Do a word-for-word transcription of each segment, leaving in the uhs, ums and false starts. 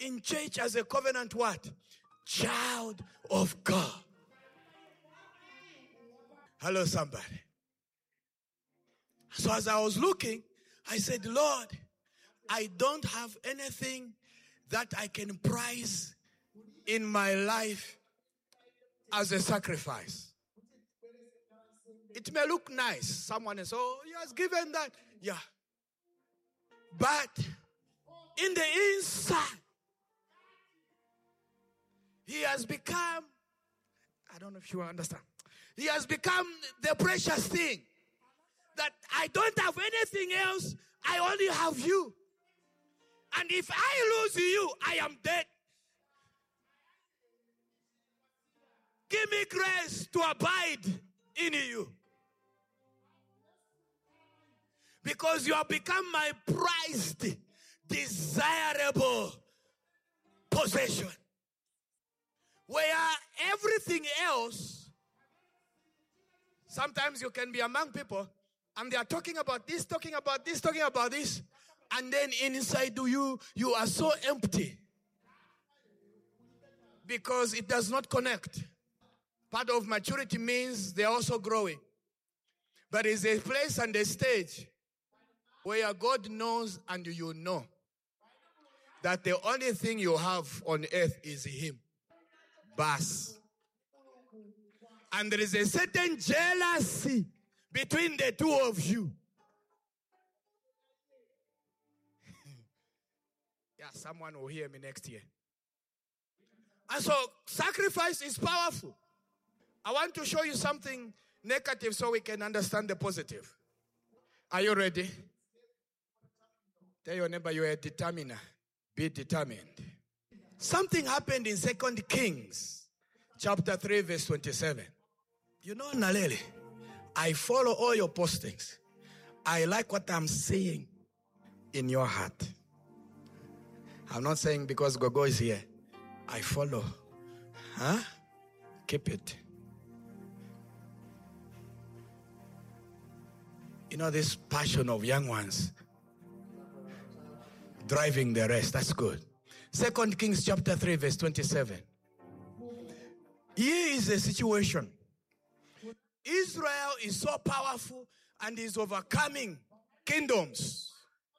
in church as a covenant what? Child of God. Hello, somebody. So as I was looking, I said, Lord, I don't have anything that I can prize in my life as a sacrifice. It may look nice. Someone is, oh, he has given that. Yeah. But in the inside, he has become, I don't know if you understand. He has become the precious thing. That I don't have anything else. I only have you. And if I lose you, I am dead. Give me grace to abide in you. Because you have become my prized, desirable possession. Where everything else, sometimes you can be among people and they are talking about this, talking about this, talking about this. And then inside you, you are so empty. Because it does not connect. Part of maturity means they are also growing. But it's a place and a stage where God knows and you know that the only thing you have on earth is Him. Bas. And there is a certain jealousy between the two of you. Yeah, someone will hear me next year. And so sacrifice is powerful. I want to show you something negative so we can understand the positive. Are you ready? Tell your neighbor you are a determiner. Be determined. Something happened in Second Kings, chapter three, verse twenty-seven. You know, Nalele, I follow all your postings. I like what I'm saying in your heart. I'm not saying because Gogo is here. I follow. Huh? Keep it. You know, this passion of young ones driving the rest. That's good. Second Kings chapter three, verse twenty-seven. Here is a situation. Israel is so powerful and is overcoming kingdoms.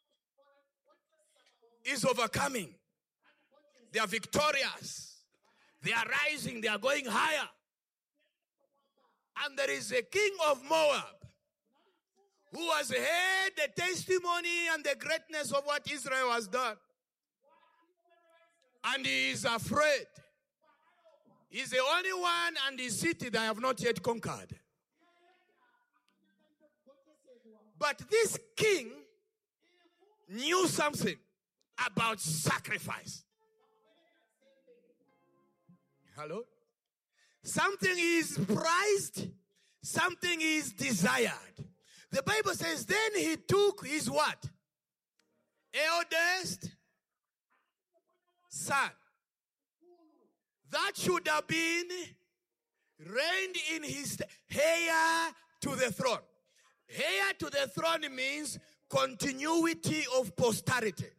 Is overcoming. They are victorious. They are rising. They are going higher. And there is a king of Moab who has heard the testimony and the greatness of what Israel has done. And he is afraid. He's the only one and his city that I have not yet conquered. But this king knew something about sacrifice. Hello? Something is prized, something is desired. The Bible says, then he took his what? Eldest son. That should have been reigned in his heir to the throne. Heir to the throne means continuity of posterity.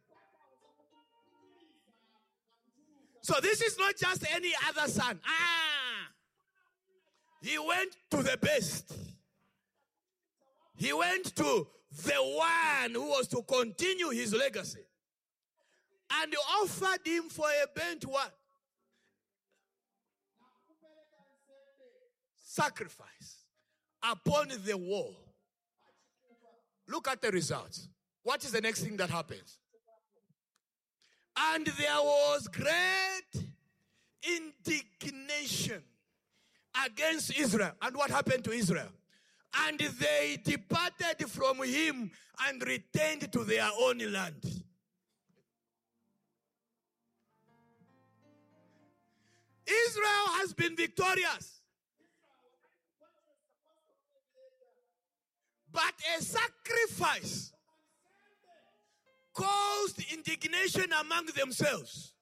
So this is not just any other son. Ah, he went to the best. He went to the one who was to continue his legacy. And offered him for a burnt what? Sacrifice upon the wall. Look at the results. What is the next thing that happens? And there was great indignation against Israel. And what happened to Israel? And they departed from him and returned to their own land. Israel has been victorious. But a sacrifice caused indignation among themselves.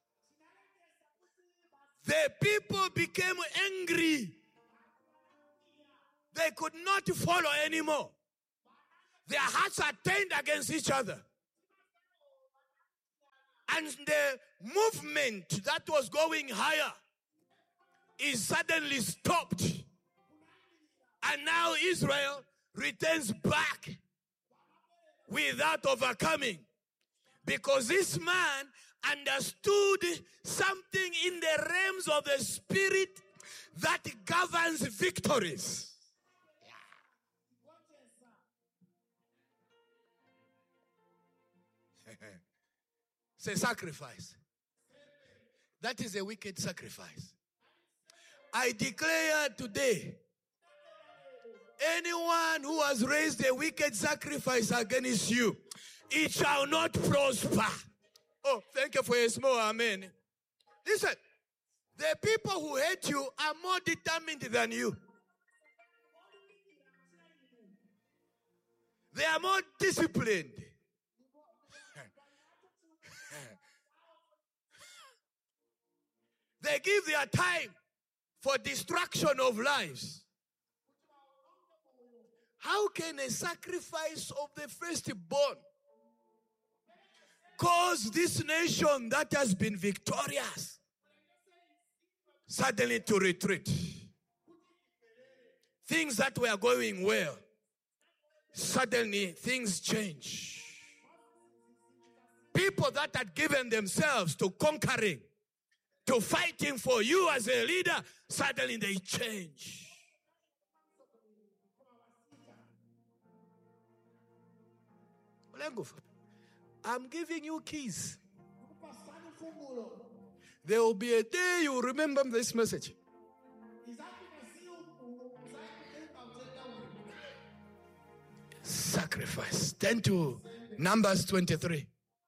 The people became angry. They could not follow anymore. Their hearts are turned against each other. And the movement that was going higher is suddenly stopped. And now Israel returns back without overcoming. Because this man understood something in the realms of the spirit that governs victories. Say sacrifice. That is a wicked sacrifice. I declare today, anyone who has raised a wicked sacrifice against you, it shall not prosper. Oh, thank you for a small amen. Listen, the people who hate you are more determined than you. They are more disciplined. They give their time for destruction of lives. How can a sacrifice of the firstborn cause this nation that has been victorious suddenly to retreat? Things that were going well, suddenly things change. People that had given themselves to conquering, to fighting for you as a leader, suddenly they change. I'm giving you keys. There will be a day you remember this message. Sacrifice. Turn to Numbers twenty-three.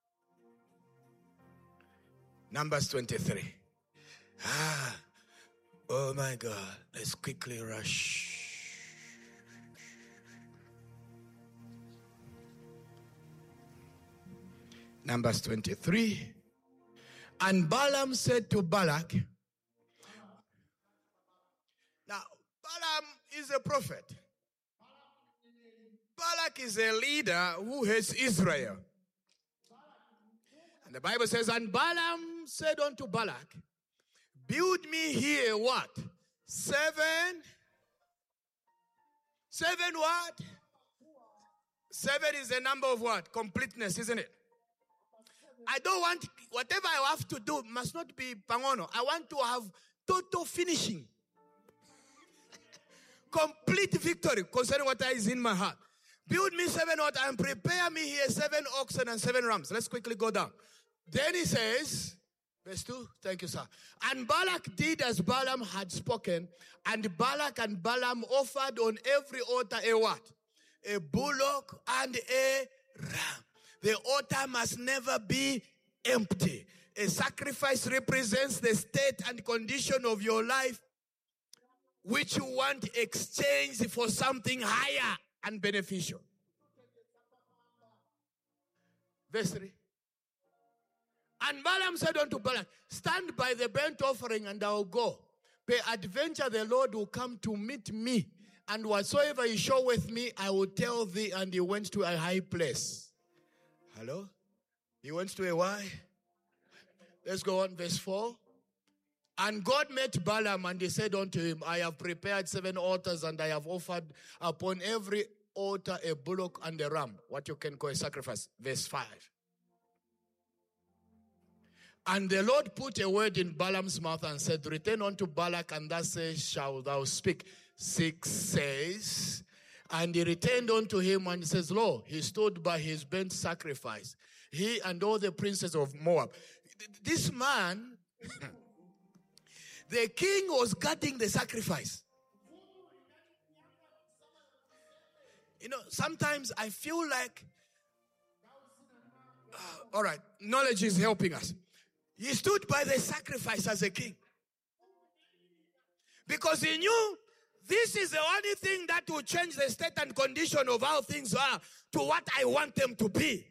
Numbers twenty-three. Ah, oh my God. Let's quickly rush. Numbers twenty-three. And Balaam said to Balak. Now, Balaam is a prophet. Balak is a leader who hates Israel. And the Bible says, and Balaam said unto Balak, build me here what? Seven? Seven what? Seven is the number of what? Completeness, isn't it? I don't want, whatever I have to do must not be pangono. I want to have total finishing. Complete victory concerning what is in my heart. Build me seven what and prepare me here seven oxen and seven rams. Let's quickly go down. Then he says, verse two, thank you, sir. And Balak did as Balaam had spoken, and Balak and Balaam offered on every altar a what? A bullock and a ram. The altar must never be empty. A sacrifice represents the state and condition of your life which you want exchanged for something higher and beneficial. Verse three. And Balaam said unto Balak, stand by the burnt offering and I will go. Peradventure the Lord will come to meet me, and whatsoever he showeth me, I will tell thee. And he went to a high place. Hello? He went to a why? Let's go on, verse four. And God met Balaam, and he said unto him, I have prepared seven altars, and I have offered upon every altar a bullock and a ram, what you can call a sacrifice. Verse five. And the Lord put a word in Balaam's mouth and said, return unto Balak, and thus says, shalt thou speak. Six says, and he returned unto him, and he says, lo, he stood by his burnt sacrifice, he and all the princes of Moab. This man, the king was guarding the sacrifice. You know, sometimes I feel like, uh, all right, knowledge is helping us. He stood by the sacrifice as a king. Because he knew this is the only thing that will change the state and condition of how things are to what I want them to be.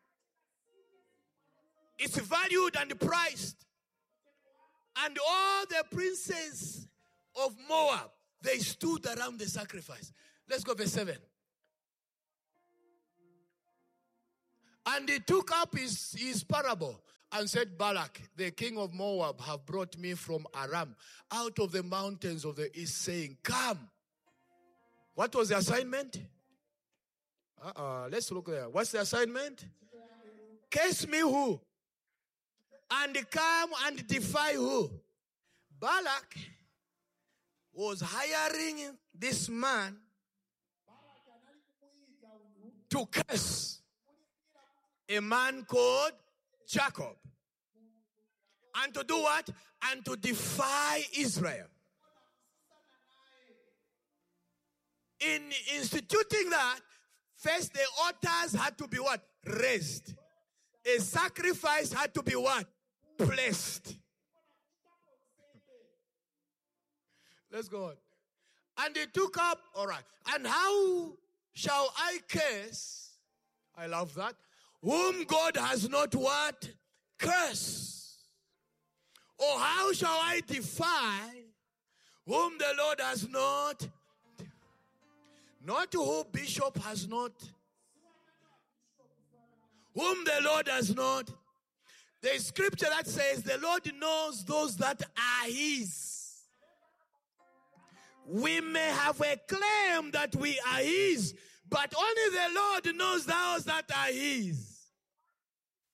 It's valued and priced. And all the princes of Moab, they stood around the sacrifice. Let's go verse seven. And he took up his, his parable and said, Balak, the king of Moab, have brought me from Aram, out of the mountains of the east, saying, come. What was the assignment? Uh-uh, let's look there. What's the assignment? Curse me who? And come and defy who? Balak was hiring this man to curse a man called Jacob. And to do what? And to defy Israel. In instituting that, first the altars had to be what? Raised. A sacrifice had to be what? Placed. Let's go on. And he took up, all right. And how shall I curse? I love that. Whom God has not what? Cursed. Or how shall I defy whom the Lord has not? Not who bishop has not. Whom the Lord has not. There is scripture that says the Lord knows those that are his. We may have a claim that we are his, but only the Lord knows those that are his.